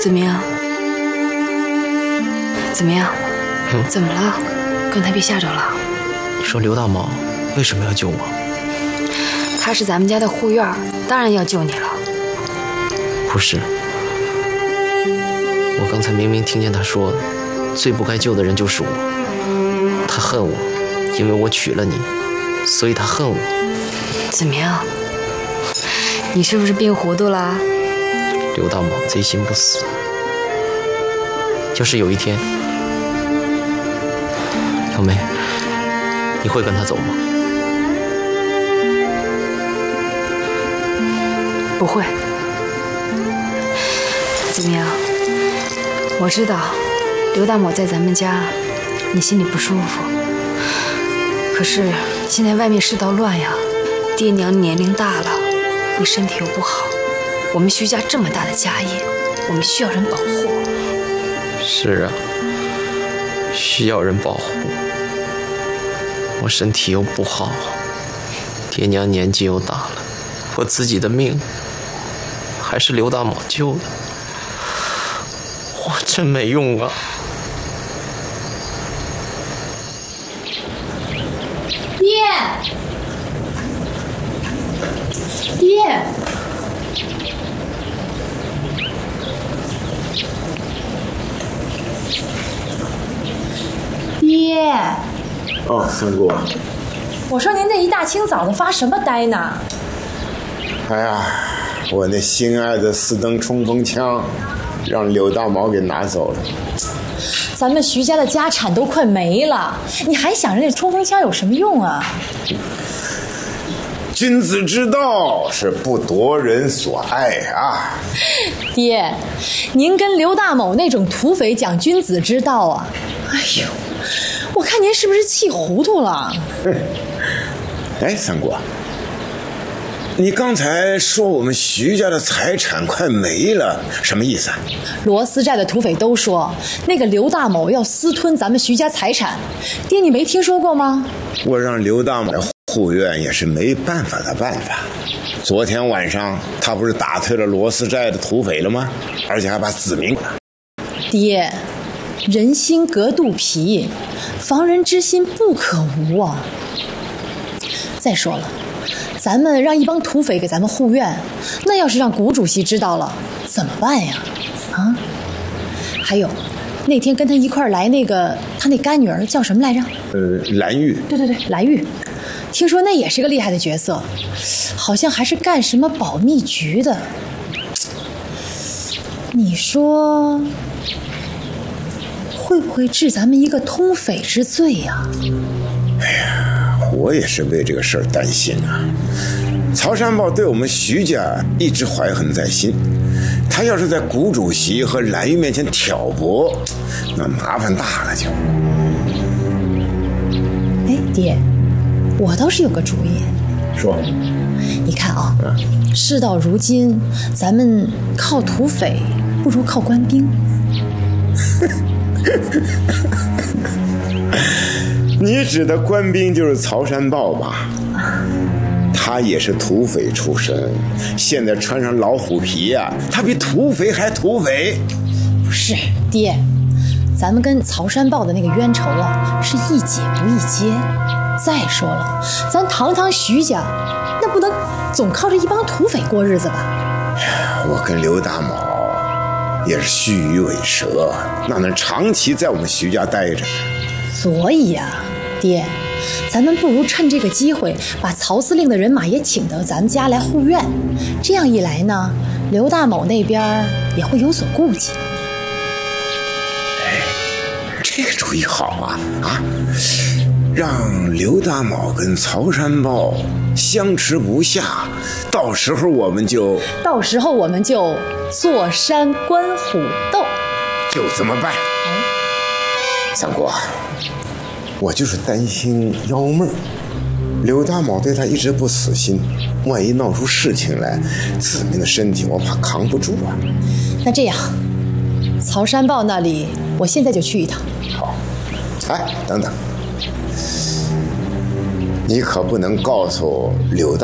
怎么样？怎么样？怎么了？刚才被吓着了。 你说刘大毛为什么要救我？ 他是咱们家的护院，当然要救你了。 不是，我刚才明明听见他说，最不该救的人就是我。他恨我，因为我娶了你，所以他恨我。 怎么样？你是不是病糊涂了？ 刘大毛贼心不死。要是有一天，小梅，你会跟他走吗？ 不会。怎么样？我知道刘大某在咱们家，你心里不舒服。可是现在外面世道乱呀，爹娘年龄大了，你身体又不好，我们徐家这么大的家业，我们需要人保护。 是啊，需要人保护。我身体又不好，爹娘年纪又大了，我自己的命还是刘大某救的，我真没用啊！ 爹，爹，爹。 哦，三姑。 我说您这一大清早的发什么呆呢？ 哎呀，我那心爱的4灯冲锋枪，让刘大毛给拿走了。 咱们徐家的家产都快没了，你还想着那冲锋枪有什么用啊？ 君子之道是不夺人所爱啊！ 爹，您跟刘大某那种土匪讲君子之道啊？哎呦，我看您是不是气糊涂了？ 哎，三姑，你刚才说我们徐家的财产快没了，什么意思啊？ 罗斯寨的土匪都说那个刘大某要私吞咱们徐家财产，爹你没听说过吗？ 我让刘大某护院也是没办法的办法。昨天晚上他不是打退了罗斯寨的土匪了吗？而且还把子民。 爹，人心隔肚皮，防人之心不可无啊。再说了，咱们让一帮土匪给咱们护院，那要是让谷主席知道了怎么办呀？啊？还有，那天跟他一块儿来那个他那干女儿叫什么来着？ 蓝玉。 对，蓝玉。听说那也是个厉害的角色，好像还是干什么保密局的。你说会不会治咱们一个通匪之罪呀？ 哎呀，我也是为这个事儿担心啊。曹山豹对我们徐家一直怀恨在心，他要是在谷主席和蓝玉面前挑拨，那麻烦大了就。 哎，爹，我倒是有个主意。 说， 你看啊，事到如今，咱们靠土匪不如靠官兵。 你指的官兵就是曹山豹吧？他也是土匪出身，现在穿上老虎皮呀，他比土匪还土匪。 不是，爹，咱们跟曹山豹的那个冤仇啊，是一解不一结。再说了，咱堂堂徐家，那不能总靠着一帮土匪过日子吧？ 我跟刘大毛也是须臾尾蛇，哪能长期在我们徐家待着？ 所以呀，爹，咱们不如趁这个机会，把曹司令的人马也请到咱们家来护院。这样一来呢，刘大某那边也会有所顾忌。 哎，这个主意好啊！让刘大某跟曹山豹相持不下，到时候我们就坐山观虎斗， 就这么办。三姑，我就是担心幺妹儿，刘大某对他一直不死心，万一闹出事情来，子民的身体我怕扛不住啊。 那这样，曹山豹那里我现在就去一趟。 好。哎，等等，你可不能告诉刘大